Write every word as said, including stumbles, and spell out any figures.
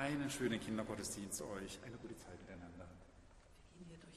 einen schönen Kindergottesdienst euch. Eine gute Zeit miteinander. Wir gehen hier durch